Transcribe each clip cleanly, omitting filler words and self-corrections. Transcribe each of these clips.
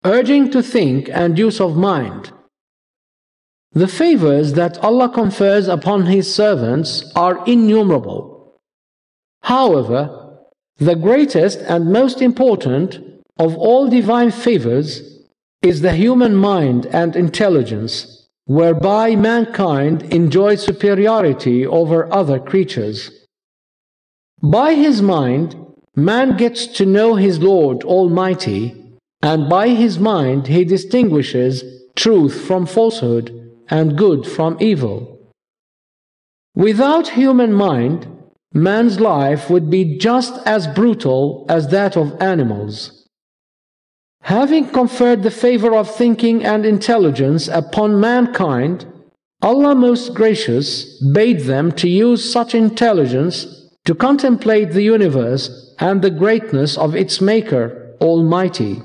urging to think and use of mind. The favors that Allah confers upon His servants are innumerable. However, the greatest and most important of all divine favors is the human mind and intelligence, whereby mankind enjoys superiority over other creatures. By his mind, man gets to know his Lord Almighty, and by his mind he distinguishes truth from falsehood and good from evil. Without human mind, man's life would be just as brutal as that of animals. Having conferred the favor of thinking and intelligence upon mankind, Allah Most Gracious bade them to use such intelligence to contemplate the universe and the greatness of its Maker, Almighty.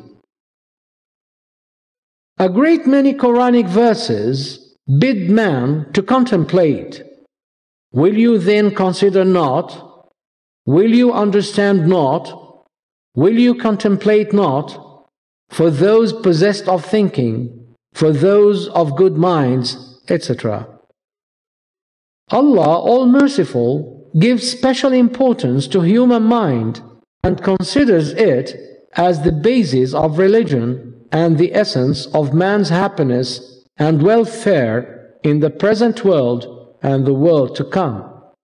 A great many Quranic verses bid man to contemplate. Will you then consider not? Will you understand not? Will you contemplate not? For those possessed of thinking, for those of good minds, etc. Allah All-Merciful gives special importance to human mind and considers it as the basis of religion and the essence of man's happiness and welfare in the present world and the world to come.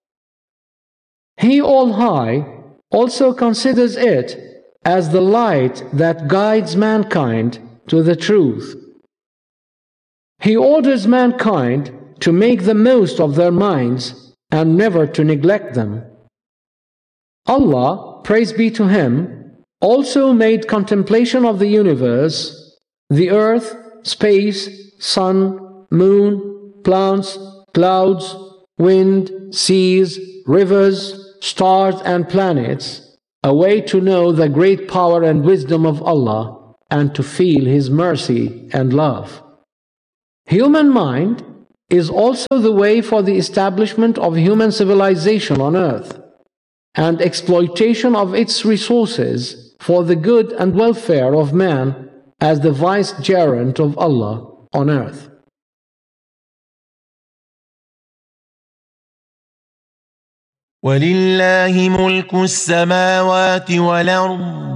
He All-High also considers it as the light that guides mankind to the truth. He orders mankind to make the most of their minds and never to neglect them. Allah, praise be to Him, also made contemplation of the universe, the earth, space, sun, moon, plants, clouds, wind, seas, rivers, stars and planets, a way to know the great power and wisdom of Allah and to feel His mercy and love. Human mind is also the way for the establishment of human civilization on earth and exploitation of its resources for the good and welfare of man as the vicegerent of Allah on earth. ولله ملك السماوات والأرض